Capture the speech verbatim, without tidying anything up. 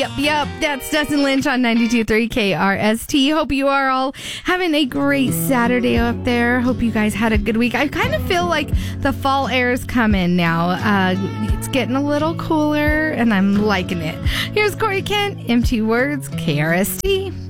Yep, yep. That's Dustin Lynch on ninety-two point three K R S T. Hope you are all having a great Saturday up there. Hope you guys had a good week. I kind of feel like the fall air is coming now. Uh, it's getting a little cooler, and I'm liking it. Here's Corey Kent, Empty Words, K R S T.